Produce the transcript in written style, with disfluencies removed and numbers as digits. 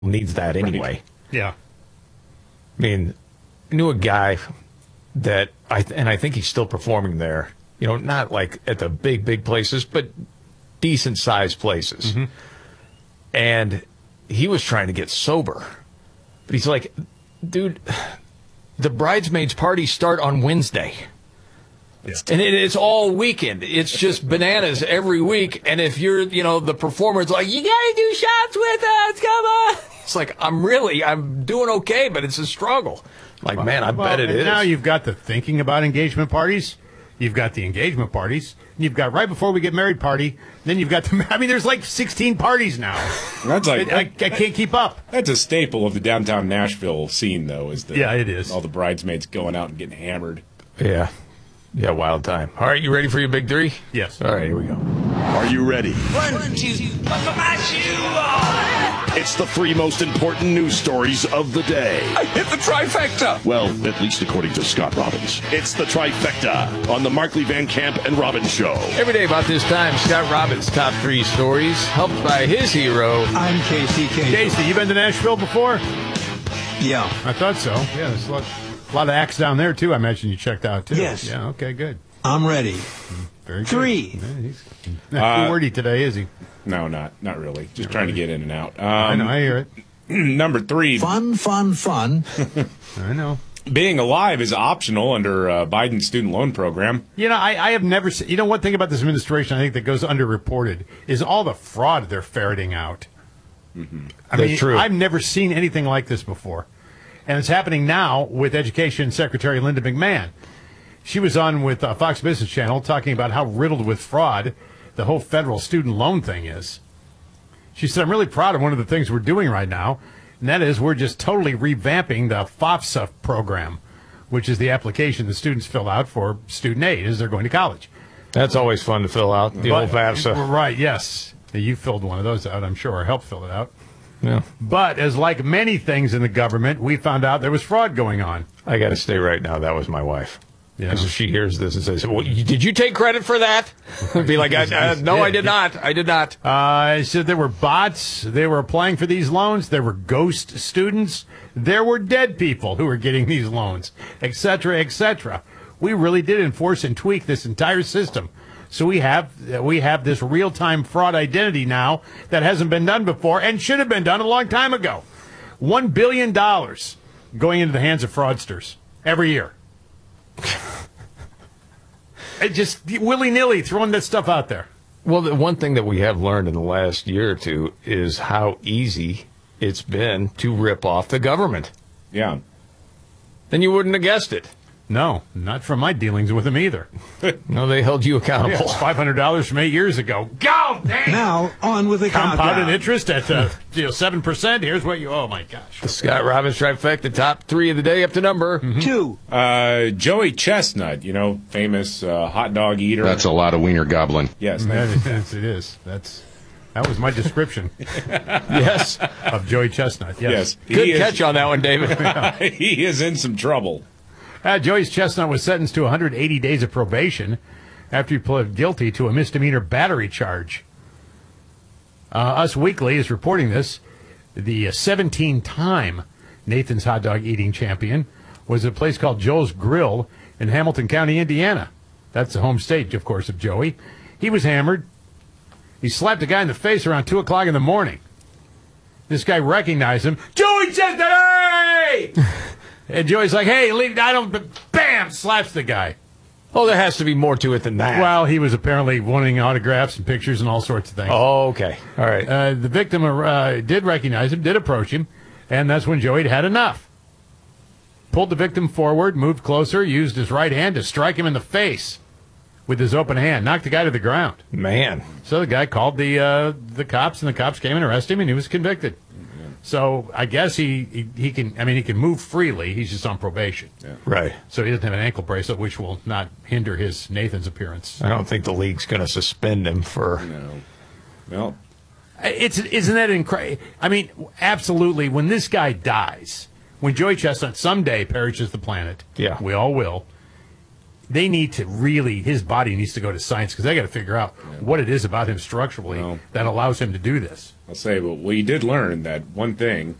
needs that anyway. Yeah. I mean, I knew a guy that I think he's still performing there. You know, not like at the big places, but decent sized places. Mm-hmm. And he was trying to get sober. But he's like, dude, the bridesmaids parties start on Wednesday. Yeah. And it's all weekend. It's just bananas every week. And if you're, the performer, it's like, you got to do shots with us. Come on. It's like, I'm doing okay, but it's a struggle. Like, man, I bet it is. Now you've got the thinking about engagement parties. You've got the engagement parties. You've got right before we get married party. Then you've got there's like 16 parties now. That's like I can't keep up. That's a staple of the downtown Nashville scene, though. Yeah, it is. All the bridesmaids going out and getting hammered. Yeah. Yeah, wild time. All right, you ready for your big three? Yes. All right, here we go. Are you ready? 1, 2, buckle my shoe. It's the three most important news stories of the day. I hit the trifecta. Well, at least according to Scott Robbins. It's the trifecta on the Markley Van Camp and Robbins Show. Every day about this time, Scott Robbins' top three stories, helped by his hero. I'm KCK. Casey, you been to Nashville before? Yeah. I thought so. Yeah, there's a lot of acts down there, too. I imagine you checked out, too. Yes. Yeah, okay, good. I'm ready. Very good. 3. Yeah, he's not too wordy today, is he? No, not really. Just trying to get in and out. I know, I hear it. Number 3. Fun. I know. Being alive is optional under Biden's student loan program. I have never seen... one thing about this administration I think that goes underreported is all the fraud they're ferreting out. Mm-hmm. That's true. I've never seen anything like this before. And it's happening now with Education Secretary Linda McMahon. She was on with Fox Business Channel talking about how riddled with fraud the whole federal student loan thing is. She said, I'm really proud of one of the things we're doing right now, and that is we're just totally revamping the FAFSA program, which is the application the students fill out for student aid as they're going to college. That's always fun to fill out, the old FAFSA. Right, yes. You filled one of those out, I'm sure, or helped fill it out. Yeah. But as like many things in the government, we found out there was fraud going on. I got to say right now, that was my wife. Yeah. As if she hears this and says, well, did you take credit for that? I'd be like, no, I did not. I did not. I said there were bots. They were applying for these loans. There were ghost students. There were dead people who were getting these loans, et cetera, et cetera. We really did enforce and tweak this entire system. So we have this real-time fraud identity now that hasn't been done before and should have been done a long time ago. $1 billion going into the hands of fraudsters every year. Just willy-nilly throwing that stuff out there. Well, the one thing that we have learned in the last year or two is how easy it's been to rip off the government. Yeah. Then you wouldn't have guessed it. No, not from my dealings with them either. No, they held you accountable. Yeah, $500 from 8 years ago. Go, dang! Now, on with the Compounded countdown. interest at 7%. Here's what oh my gosh. The Scott Robbins trifecta, top three of the day up to number 2. Joey Chestnut, famous hot dog eater. That's a lot of wiener gobbling. Yes. Yes, it is. That was my description Yes. of Joey Chestnut. Yes. Good catch on that one, David. He is in some trouble. Joey Chestnut was sentenced to 180 days of probation after he pled guilty to a misdemeanor battery charge. Us Weekly is reporting this. The 17-time Nathan's hot dog eating champion was at a place called Joe's Grill in Hamilton County, Indiana. That's the home state, of course, of Joey. He was hammered. He slapped a guy in the face around 2 o'clock in the morning. This guy recognized him. Joey Chestnut, hey! And Joey's like, hey, leave, bam, slaps the guy. Oh, there has to be more to it than that. Well, he was apparently wanting autographs and pictures and all sorts of things. Oh, okay. All right. The victim did recognize him, did approach him, and that's when Joey had enough. Pulled the victim forward, moved closer, used his right hand to strike him in the face with his open hand, knocked the guy to the ground. Man. So the guy called the cops, and the cops came and arrested him, and he was convicted. So I guess he can move freely. He's just on probation. Yeah. Right. So he doesn't have an ankle bracelet, which will not hinder his Nathan's appearance. I don't think the league's going to suspend him for... No. Well, Isn't that incredible? I mean, absolutely. When this guy dies, when Joey Chestnut someday perishes the planet, Yeah. we all will, they need to really, his body needs to go to science because they got to figure out what it is about him structurally that allows him to do this. I'll say, but we did learn that one thing